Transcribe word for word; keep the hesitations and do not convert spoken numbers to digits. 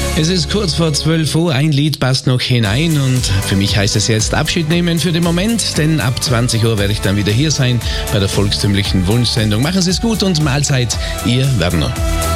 Es ist kurz vor zwölf Uhr, ein Lied passt noch hinein und für mich heißt es jetzt Abschied nehmen für den Moment, denn ab zwanzig Uhr werde ich dann wieder hier sein bei der volkstümlichen Wunschsendung. Machen Sie es gut und Mahlzeit, Ihr Werner.